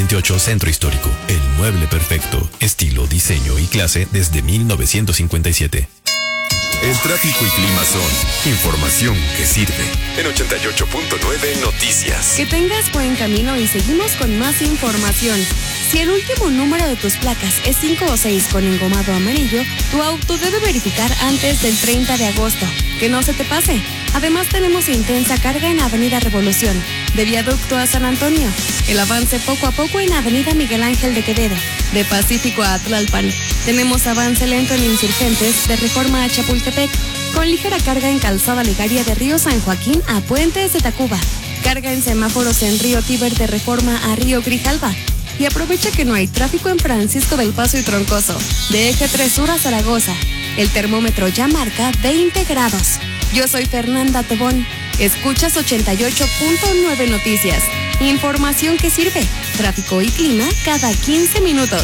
28 Centro Histórico. El mueble perfecto. Estilo, diseño y clase desde 1957. El tráfico y clima son información que sirve. En 88.9 Noticias. Que tengas buen camino y seguimos con más información. Si el último número de tus placas es 5 o 6 con engomado amarillo, tu auto debe verificar antes del 30 de agosto. Que no se te pase. Además tenemos intensa carga en Avenida Revolución, de Viaducto a San Antonio. El avance poco a poco en Avenida Miguel Ángel de Quevedo, de Pacífico a Tlalpan. Tenemos avance lento en Insurgentes, de Reforma a Chapultepec, con ligera carga en Calzada Legaria de Río San Joaquín a Puentes de Tacuba. Carga en semáforos en Río Tíber de Reforma a Río Grijalva. Y aprovecha que no hay tráfico en Francisco del Paso y Troncoso, de Eje 3 Sur a Zaragoza. El termómetro ya marca 20 grados. Yo soy Fernanda Tobón. Escuchas 88.9 Noticias. Información que sirve. Tráfico y clima cada 15 minutos.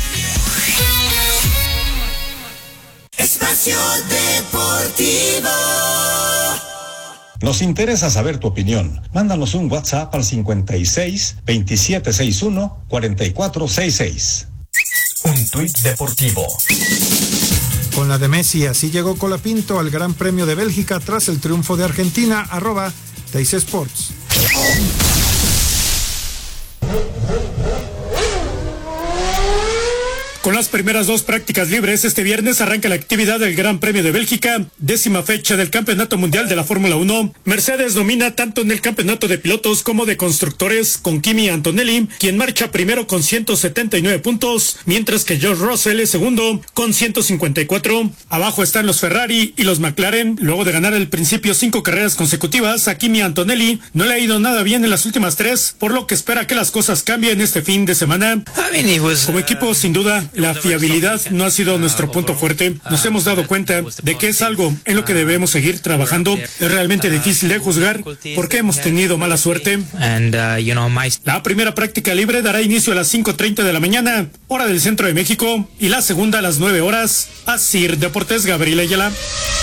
Espacio Deportivo. Nos interesa saber tu opinión. Mándanos un WhatsApp al 56 2761 4466. Un tuit deportivo. Con la de Messi, así llegó Colapinto al Gran Premio de Bélgica tras el triunfo de Argentina, @Teis Sports. Con las primeras 2 prácticas libres, este viernes arranca la actividad del Gran Premio de Bélgica, 10ª fecha del Campeonato Mundial de la Fórmula 1. Mercedes domina tanto en el campeonato de pilotos como de constructores, con Kimi Antonelli, quien marcha primero con 179 puntos, mientras que George Russell es segundo con 154. Abajo están los Ferrari y los McLaren. Luego de ganar al principio 5 carreras consecutivas, a Kimi Antonelli no le ha ido nada bien en las últimas 3, por lo que espera que las cosas cambien este fin de semana. Como equipo, sin duda, la fiabilidad no ha sido nuestro punto fuerte. Nos hemos dado cuenta de que es algo en lo que debemos seguir trabajando. Es realmente difícil de juzgar porque hemos tenido mala suerte. La primera práctica libre dará inicio a las 5:30 de la mañana, hora del centro de México, y la segunda a las 9 horas. Asir Deportes, Gabriel Ayala.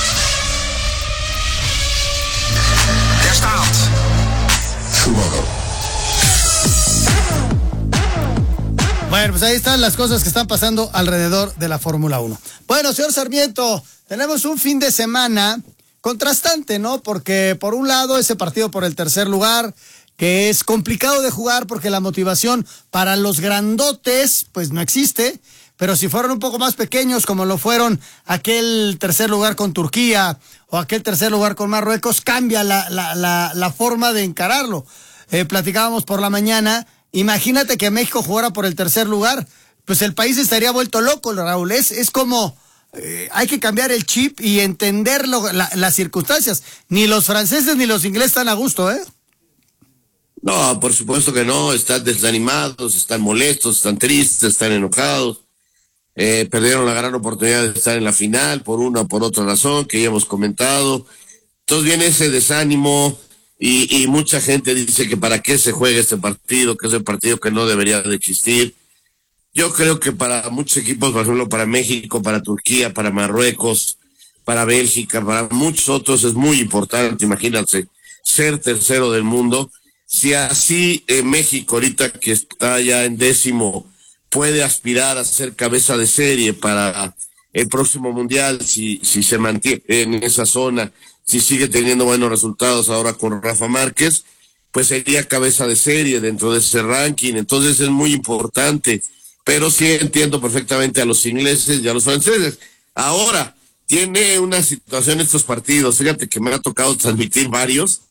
Bueno, pues ahí están las cosas que están pasando alrededor de la Fórmula 1. Bueno, señor Sarmiento, tenemos un fin de semana contrastante, ¿no? Porque por un lado ese partido por el tercer lugar, que es complicado de jugar porque la motivación para los grandotes pues no existe, pero si fueron un poco más pequeños como lo fueron aquel tercer lugar con Turquía o aquel tercer lugar con Marruecos, cambia la forma de encararlo. Platicábamos por la mañana. Imagínate que México jugara por el tercer lugar, pues el país estaría vuelto loco, Raúl. Es como, hay que cambiar el chip y entender las circunstancias. Ni los franceses ni los ingleses están a gusto, ¿eh? No, por supuesto que no, están desanimados, están molestos, están tristes, están enojados. Perdieron la gran oportunidad de estar en la final por una o por otra razón que ya hemos comentado. Entonces viene ese desánimo. Y mucha gente dice que para qué se juega este partido, que es el partido que no debería de existir. Yo creo que para muchos equipos, por ejemplo, para México, para Turquía, para Marruecos, para Bélgica, para muchos otros es muy importante, imagínense, ser tercero del mundo. Si así México, ahorita que está ya en 10º, puede aspirar a ser cabeza de serie para el próximo mundial, si se mantiene en esa zona, si sigue teniendo buenos resultados ahora con Rafa Márquez, pues sería cabeza de serie dentro de ese ranking. Entonces es muy importante, pero sí entiendo perfectamente a los ingleses y a los franceses. Ahora, tiene una situación estos partidos, fíjate que me ha tocado transmitir varios,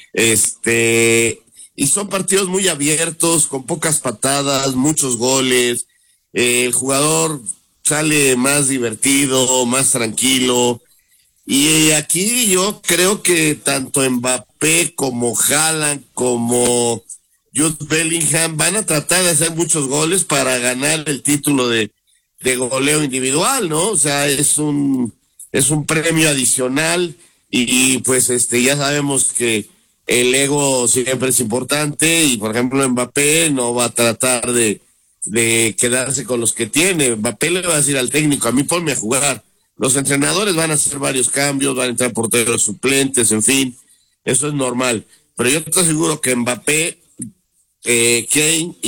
y son partidos muy abiertos, con pocas patadas, muchos goles, el jugador sale más divertido, más tranquilo. Y aquí yo creo que tanto Mbappé como Haaland como Jude Bellingham van a tratar de hacer muchos goles para ganar el título de goleo individual, ¿no? O sea, es un premio adicional y pues ya sabemos que el ego siempre es importante y por ejemplo Mbappé no va a tratar de quedarse con los que tiene. Mbappé le va a decir al técnico, a mí ponme a jugar. Los entrenadores van a hacer varios cambios, van a entrar porteros suplentes, en fin, eso es normal. Pero yo te aseguro que Mbappé, Kane